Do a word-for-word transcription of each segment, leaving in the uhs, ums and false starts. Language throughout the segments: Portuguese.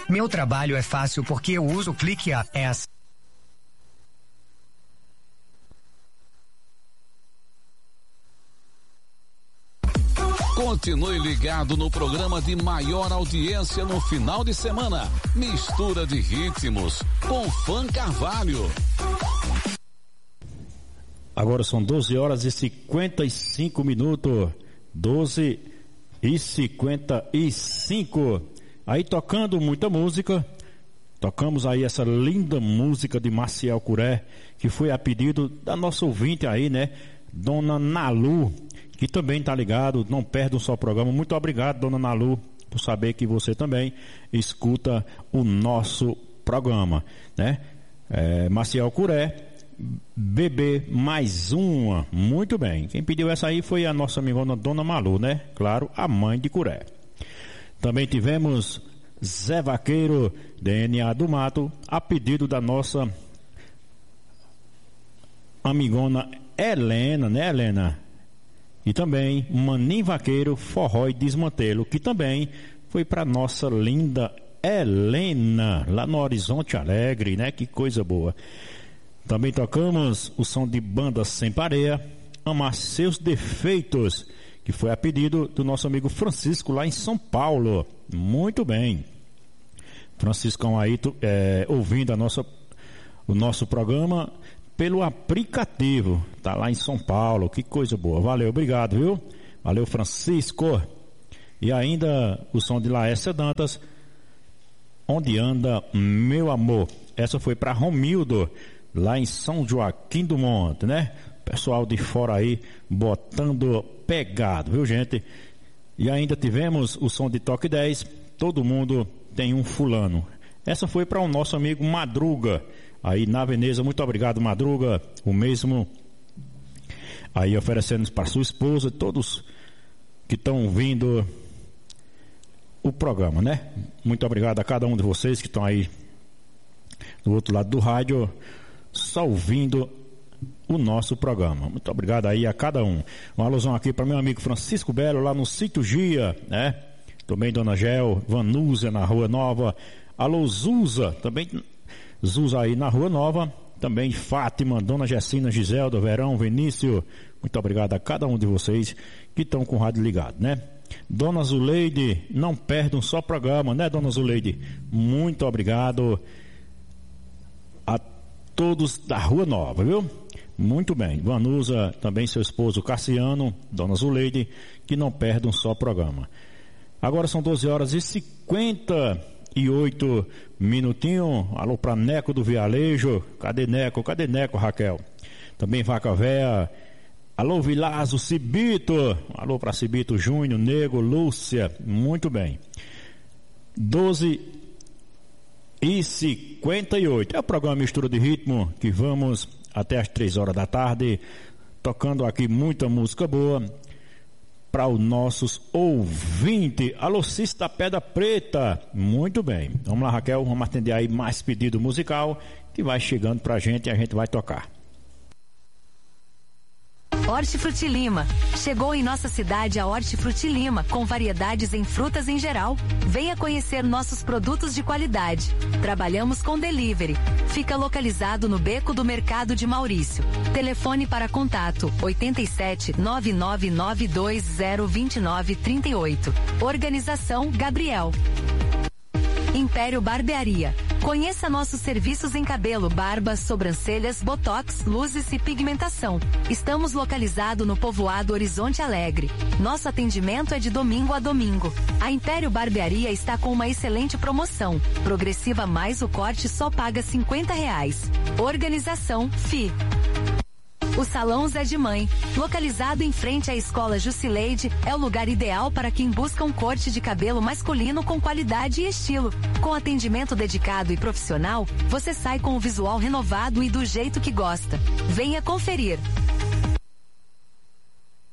Meu trabalho é fácil porque eu uso o Clique A S. Continue ligado no programa de maior audiência no final de semana. Mistura de ritmos com Fã Carvalho. Agora são doze horas e cinquenta e cinco minutos. doze e cinquenta e cinco. Aí tocando muita música. Tocamos aí essa linda música de Maciel Curé, que foi a pedido da nossa ouvinte aí, né? Dona Nalu, que também tá ligado, não perde um só programa. Muito obrigado, Dona Nalu, por saber que você também escuta o nosso programa, né? É, Maciel Curé, Bebê mais uma. Muito bem, quem pediu essa aí foi a nossa amigona Dona Malu, né? Claro, a mãe de Curé. Também tivemos Zé Vaqueiro, D N A do Mato, a pedido da nossa amigona Helena, né, Helena? E também Manim Vaqueiro, Forró e Desmantelo, que também foi para nossa linda Helena, lá no Horizonte Alegre, né? Que coisa boa. Também tocamos o som de Banda Sem Pareia, Amar Seus Defeitos, que foi a pedido do nosso amigo Francisco lá em São Paulo. Muito bem. Franciscão aí, é, ouvindo a nossa, o nosso programa pelo aplicativo, tá lá em São Paulo, que coisa boa. Valeu, obrigado, viu? Valeu, Francisco. E ainda o som de Laércia Dantas, Onde Anda Meu Amor. Essa foi para Romildo, lá em São Joaquim do Monte, né? Pessoal de fora aí botando pegado, viu, gente? E ainda tivemos o som de Toque dez, Todo Mundo Tem Um Fulano. Essa foi para o nosso amigo Madruga, aí na Veneza. Muito obrigado, Madruga. O mesmo aí oferecendo para sua esposa, todos que estão ouvindo o programa, né? Muito obrigado a cada um de vocês que estão aí do outro lado do rádio, só ouvindo o nosso programa. Muito obrigado aí a cada um. Uma alusão aqui para meu amigo Francisco Belo, lá no Sítio Gia, né? Também Dona Gel, Vanúzia na Rua Nova. Alô, Zuza, também Zuza aí na Rua Nova. Também Fátima, Dona Gessina, Giselda, Verão, Vinícius. Muito obrigado a cada um de vocês que estão com o rádio ligado, né? Dona Zuleide, não perde um só programa, né, Dona Zuleide? Muito obrigado a todos da Rua Nova, viu? Muito bem. Vanusa, também seu esposo Cassiano, Dona Zuleide, que não perde um só programa. Agora são doze horas e cinquenta e oito minutinhos. Alô pra Neco do Vialejo. Cadê Neco? Cadê Neco, Raquel? Também Vaca Véia. Alô, Vilazo, Cibito. Alô pra Cibito Júnior, Nego, Lúcia. Muito bem. doze e cinquenta e oito. É o programa Mistura de Ritmo, que vamos até as três horas da tarde, tocando aqui muita música boa para os nossos ouvintes. Alô, Cista Pedra Preta. Muito bem. Vamos lá, Raquel, vamos atender aí mais pedido musical que vai chegando pra gente e a gente vai tocar. Hortifruti Lima. Chegou em nossa cidade a Hortifruti Lima, com variedades em frutas em geral. Venha conhecer nossos produtos de qualidade. Trabalhamos com delivery. Fica localizado no Beco do Mercado de Maurício. Telefone para contato oito sete nove nove nove dois zero dois nove três oito. Organização Gabriel. Império Barbearia. Conheça nossos serviços em cabelo, barbas, sobrancelhas, botox, luzes e pigmentação. Estamos localizados no povoado Horizonte Alegre. Nosso atendimento é de domingo a domingo. A Império Barbearia está com uma excelente promoção. Progressiva mais o corte só paga cinquenta reais. Organização F I. O Salão Zé de Mãe, localizado em frente à Escola Jusileide, é o lugar ideal para quem busca um corte de cabelo masculino com qualidade e estilo. Com atendimento dedicado e profissional, você sai com o visual renovado e do jeito que gosta. Venha conferir.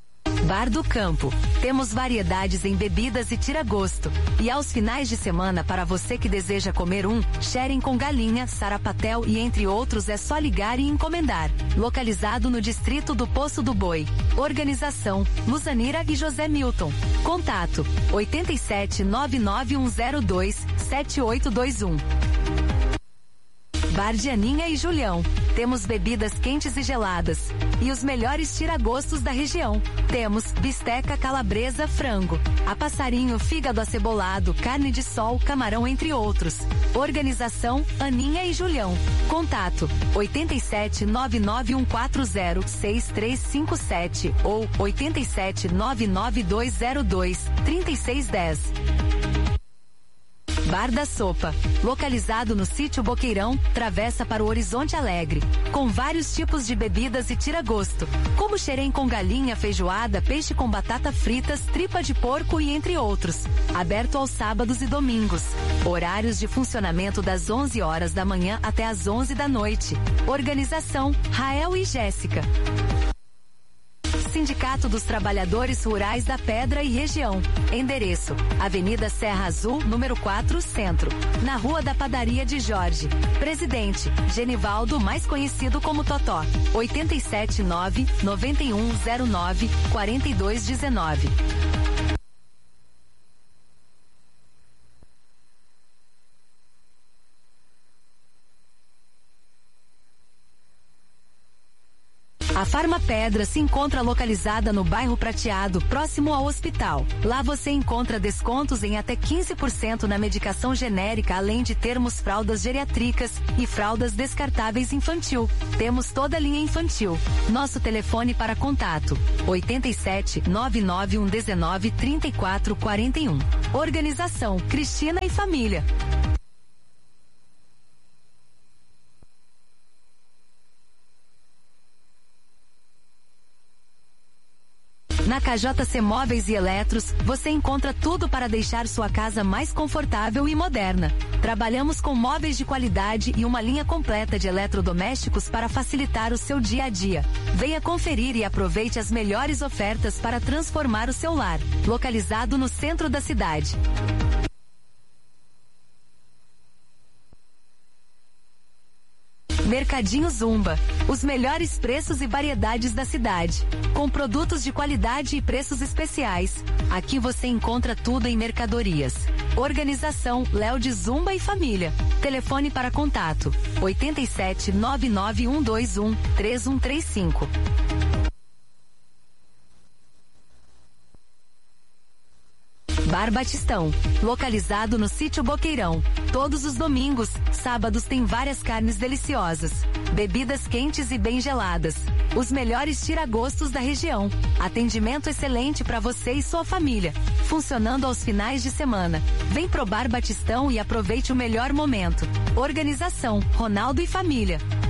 Bar do Campo. Temos variedades em bebidas e tira-gosto. E aos finais de semana, para você que deseja comer um, sharing com galinha, sarapatel e entre outros, é só ligar e encomendar. Localizado no distrito do Poço do Boi. Organização: Luzanira e José Milton. Contato: oito sete nove nove um zero dois sete oito dois um. Bar de Aninha e Julião. Temos bebidas quentes e geladas. E os melhores tira-gostos da região. Temos bisteca, calabresa, frango, a passarinho, fígado acebolado, carne de sol, camarão, entre outros. Organização: Aninha e Julião. Contato: oito sete nove nove um quatro zero seis três cinco sete ou oito sete nove nove dois zero dois três seis um zero. Bar da Sopa, localizado no sítio Boqueirão, travessa para o Horizonte Alegre, com vários tipos de bebidas e tira-gosto, como xerém com galinha, feijoada, peixe com batata fritas, tripa de porco e entre outros. Aberto aos sábados e domingos. Horários de funcionamento das onze horas da manhã até as onze da noite. Organização: Rael e Jéssica. Sindicato dos Trabalhadores Rurais da Pedra e Região. Endereço: Avenida Serra Azul, número quatro, Centro, na Rua da Padaria de Jorge. Presidente: Genivaldo, mais conhecido como Totó. oito sete nove nove um zero nove quatro dois um nove. A Farma Pedra se encontra localizada no bairro Prateado, próximo ao hospital. Lá você encontra descontos em até quinze por cento na medicação genérica, além de termos fraldas geriátricas e fraldas descartáveis infantil. Temos toda a linha infantil. Nosso telefone para contato: oito sete nove nove um um nove três quatro quatro um. Organização: Cristina e Família. Na K J C Móveis e Eletros, você encontra tudo para deixar sua casa mais confortável e moderna. Trabalhamos com móveis de qualidade e uma linha completa de eletrodomésticos para facilitar o seu dia a dia. Venha conferir e aproveite as melhores ofertas para transformar o seu lar. Localizado no centro da cidade. Mercadinho Zumba, os melhores preços e variedades da cidade, com produtos de qualidade e preços especiais. Aqui você encontra tudo em mercadorias. Organização: Léo de Zumba e Família. Telefone para contato: oito sete nove nove um dois um três um três cinco. Bar Batistão, localizado no sítio Boqueirão. Todos os domingos, sábados tem várias carnes deliciosas, bebidas quentes e bem geladas, os melhores tira-gostos da região, atendimento excelente para você e sua família, funcionando aos finais de semana. Vem pro Bar Batistão e aproveite o melhor momento. Organização: Ronaldo e Família.